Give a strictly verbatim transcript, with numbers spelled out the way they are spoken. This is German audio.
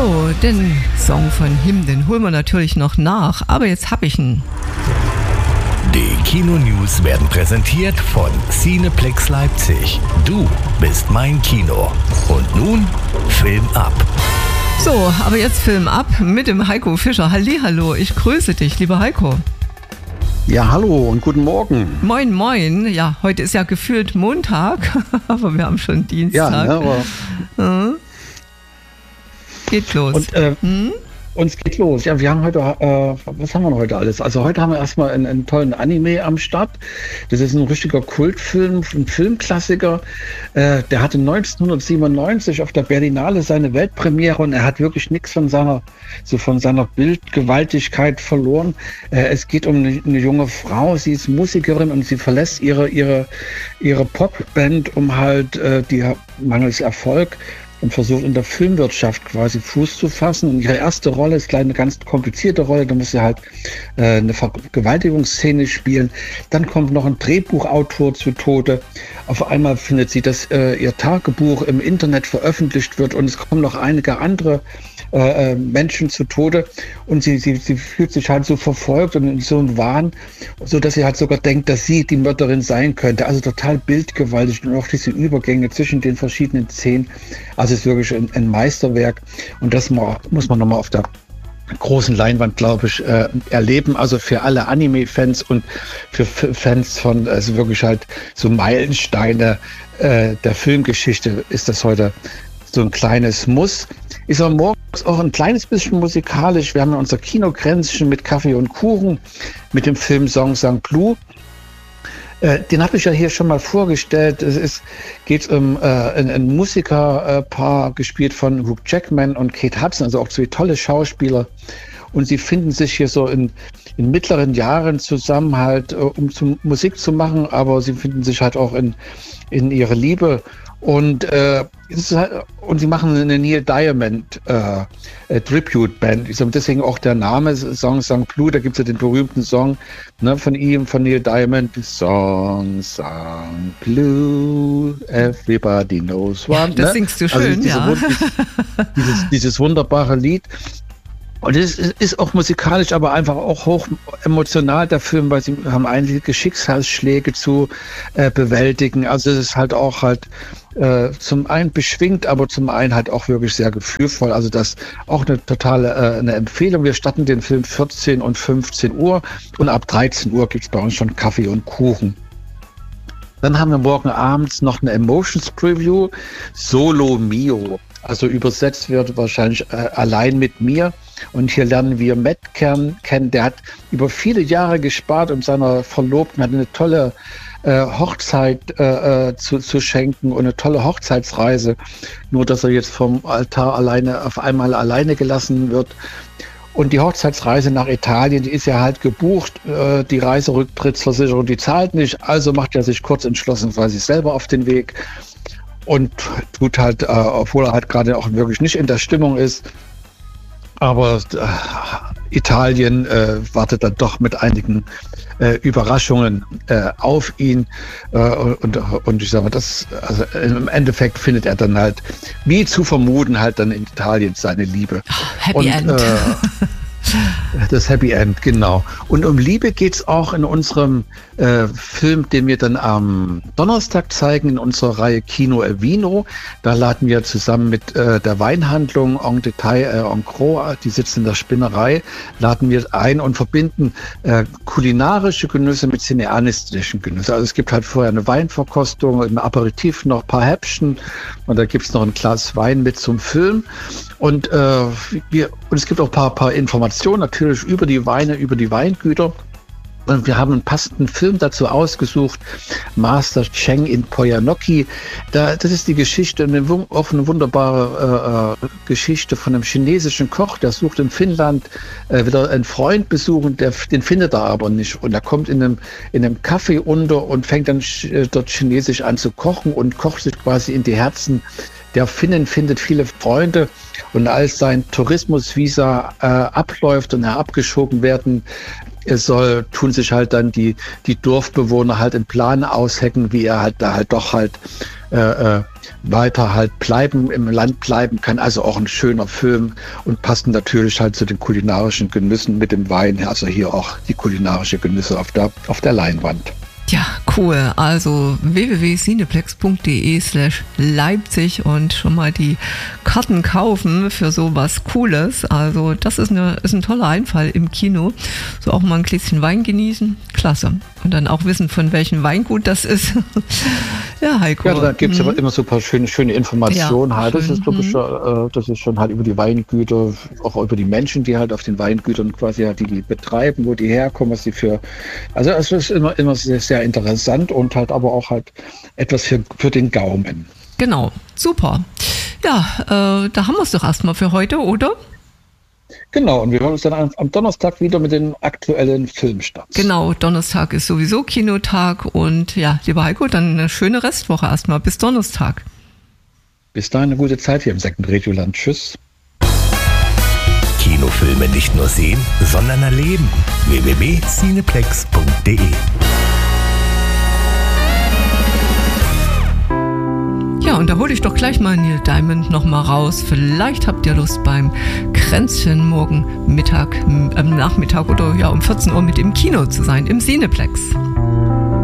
So, den Song von Him, den holen wir natürlich noch nach, aber jetzt hab ich ihn. Die Kino-News werden präsentiert von Cineplex Leipzig. Du bist mein Kino. Und nun Film ab. So, aber jetzt Film ab mit dem Heiko Fischer. Hallihallo, ich grüße dich, lieber Heiko. Ja, hallo und guten Morgen. Moin, moin. Ja, heute ist ja gefühlt Montag, aber wir haben schon Dienstag. Ja, ne, aber mhm. Geht los. Und äh, hm? uns geht los. Ja, wir haben heute, äh, was haben wir noch heute alles? Also heute haben wir erstmal einen, einen tollen Anime am Start. Das ist ein richtiger Kultfilm, ein Filmklassiker. Äh, der hatte neunzehnhundertsiebenundneunzig auf der Berlinale seine Weltpremiere und er hat wirklich nichts von seiner, so von seiner Bildgewaltigkeit verloren. Äh, es geht um eine, eine junge Frau, sie ist Musikerin und sie verlässt ihre, ihre, ihre Popband, um halt äh, die mangels Erfolg und versucht in der Filmwirtschaft quasi Fuß zu fassen. Und ihre erste Rolle ist gleich eine ganz komplizierte Rolle. Da muss sie halt äh, eine Vergewaltigungsszene spielen. Dann kommt noch ein Drehbuchautor zu Tode. Auf einmal findet sie, dass äh, ihr Tagebuch im Internet veröffentlicht wird und es kommen noch einige andere äh, Menschen zu Tode. Und sie, sie, sie fühlt sich halt so verfolgt und in so einem Wahn, so dass sie halt sogar denkt, dass sie die Mörderin sein könnte. Also total bildgewaltig und auch diese Übergänge zwischen den verschiedenen Szenen. Also es ist wirklich ein, ein Meisterwerk und das muss man nochmal auf der großen Leinwand, glaube ich, äh, erleben. Also für alle Anime-Fans und für F- Fans von, also wirklich halt so Meilensteine äh, der Filmgeschichte ist das heute so ein kleines Muss. Ist aber morgens auch ein kleines bisschen musikalisch. Wir haben ja unser Kinogränzchen mit Kaffee und Kuchen mit dem Film Song Sang Blue. Äh, den habe ich ja hier schon mal vorgestellt. Es ist, geht um äh, ein, ein Musikerpaar, äh, gespielt von Hugh Jackman und Kate Hudson, also auch zwei tolle Schauspieler. Und sie finden sich hier so in, in mittleren Jahren zusammen halt, äh, um zu, Musik zu machen, aber sie finden sich halt auch in, in ihre Liebe. Und, äh, es ist halt, und sie machen eine Neil Diamond äh, Tribute-Band. Deswegen auch der Name Song Sang Blue. Da gibt es ja den berühmten Song, ne, von ihm, von Neil Diamond. Song Sang Blue, everybody knows one. Ja, das ne? singst du schön, also diese, ja. dieses, dieses wunderbare Lied. Und es ist auch musikalisch, aber einfach auch hoch emotional, der Film, weil sie haben einige Schicksalsschläge zu äh, bewältigen. Also es ist halt auch halt äh, zum einen beschwingt, aber zum einen halt auch wirklich sehr gefühlvoll. Also das auch eine totale äh, eine Empfehlung. Wir starten den Film vierzehn und fünfzehn Uhr und ab dreizehn Uhr gibt es bei uns schon Kaffee und Kuchen. Dann haben wir morgen abends noch eine Emotions Preview, Solo Mio. Also übersetzt wird wahrscheinlich äh, allein mit mir. Und hier lernen wir Matt Kern kennen. Der hat über viele Jahre gespart, um seiner Verlobten hat eine tolle äh, Hochzeit äh, zu, zu schenken und eine tolle Hochzeitsreise. Nur, dass er jetzt vom Altar alleine auf einmal alleine gelassen wird. Und die Hochzeitsreise nach Italien, die ist ja halt gebucht. Äh, die Reiserücktrittsversicherung, die zahlt nicht. Also macht er sich kurz entschlossen quasi selber auf den Weg. Und tut halt, äh, obwohl er halt gerade auch wirklich nicht in der Stimmung ist. Aber äh, Italien äh, wartet dann doch mit einigen äh, Überraschungen äh, auf ihn. Äh, und, und ich sage mal, das, also im Endeffekt findet er dann halt, wie zu vermuten, halt dann in Italien seine Liebe. Happy und, End. Äh, das Happy End, genau. Und um Liebe geht es auch in unserem äh, Film, den wir dann am Donnerstag zeigen, in unserer Reihe Kino El Vino. Da laden wir zusammen mit äh, der Weinhandlung En Detail, äh, En Gros, die sitzen in der Spinnerei, laden wir ein und verbinden äh, kulinarische Genüsse mit cineastischen Genüsse. Also es gibt halt vorher eine Weinverkostung, ein Aperitif, noch ein paar Häppchen und da gibt es noch ein Glas Wein mit zum Film. Und, äh, wir, und es gibt auch ein paar, paar Informationen natürlich über die Weine, über die Weingüter. Und wir haben einen passenden Film dazu ausgesucht, Master Cheng in Poyanoki. Da, das ist die Geschichte, eine, auch eine wunderbare äh, Geschichte von einem chinesischen Koch, der sucht in Finnland äh, wieder einen Freund besuchen, der, den findet er aber nicht. Und er kommt in einem, in einem Café unter und fängt dann äh, dort chinesisch an zu kochen und kocht sich quasi in die Herzen der Finnen, findet viele Freunde. Und als sein Tourismusvisa äh, abläuft und er abgeschoben werden es soll, tun sich halt dann die, die Dorfbewohner halt einen Plan aushecken, wie er halt da halt doch halt äh, weiter halt bleiben, im Land bleiben kann. Also auch ein schöner Film und passt natürlich halt zu den kulinarischen Genüssen mit dem Wein. Also hier auch die kulinarische Genüsse auf der, auf der Leinwand. Ja, cool. Also w w w punkt cineplex punkt de slash Leipzig und schon mal die Karten kaufen für sowas Cooles. Also das ist, eine, ist ein toller Einfall im Kino. So auch mal ein Gläschen Wein genießen. Klasse. Und dann auch wissen, von welchem Weingut das ist. Ja, Heiko. Ja, da gibt es mhm. aber immer so ein paar schöne, schöne Informationen ja, halt. schön. Das ist, glaube ich, mhm. äh, das ist schon halt über die Weingüter, auch über die Menschen, die halt auf den Weingütern quasi halt die, die betreiben, wo die herkommen, was sie für. Also es ist immer, immer sehr, sehr interessant und halt aber auch halt etwas für, für den Gaumen. Genau, super. Ja, äh, da haben wir es doch erstmal für heute, oder? Genau, und wir hören uns dann am, am Donnerstag wieder mit den aktuellen Filmstarts. Genau, Donnerstag ist sowieso Kinotag und ja, lieber Heiko, dann eine schöne Restwoche erstmal. Bis Donnerstag. Bis dahin eine gute Zeit hier im Second Regioland. Tschüss. Kinofilme nicht nur sehen, sondern erleben. w w w punkt cineplex punkt de Ja, und da hole ich doch gleich mal Neil Diamond noch mal raus. Vielleicht habt ihr Lust beim Kränzchen morgen Mittag, äh, Nachmittag oder ja um vierzehn Uhr mit im Kino zu sein, im Cineplex.